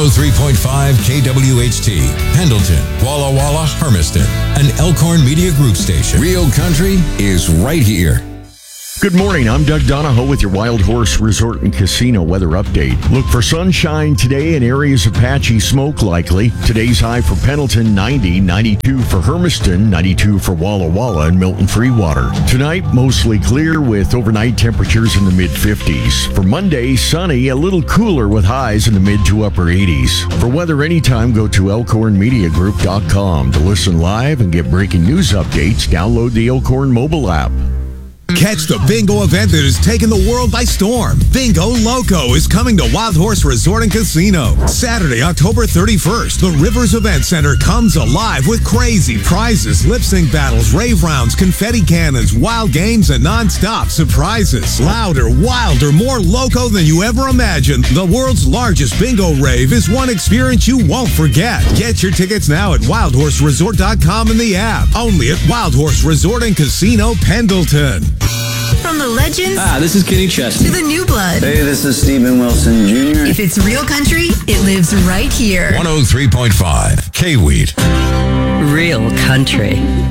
103.5 KWHT, Pendleton, Walla Walla, Hermiston, an Elkhorn Media Group station. Real country is right here. Good morning. I'm Doug Donahoe with your Wild Horse Resort and Casino weather update. Look for sunshine today and areas of patchy smoke likely. Today's high for Pendleton, 90, 92 for Hermiston, 92 for Walla Walla and Milton Freewater. Tonight, mostly clear with overnight temperatures in the mid-50s. For Monday, sunny, a little cooler with highs in the mid to upper 80s. For weather anytime, go to elkhornmediagroup.com to listen live and get breaking news updates. Download the Elkhorn mobile app. Catch the bingo event that has taken the world by storm. Bingo Loco is coming to Wild Horse Resort and Casino. Saturday, October 31st, the Rivers Event Center comes alive with crazy prizes, lip sync battles, rave rounds, confetti cannons, wild games, and non-stop surprises. Louder, wilder, more loco than you ever imagined. The world's largest bingo rave is one experience you won't forget. Get your tickets now at wildhorseresort.com and the app. Only at Wild Horse Resort and Casino, Pendleton. From the legends this is Kenny Chesney. to the new blood. Hey, this is Stephen Wilson Jr. If it's real country, it lives right here. 103.5 K-Weed. Real country.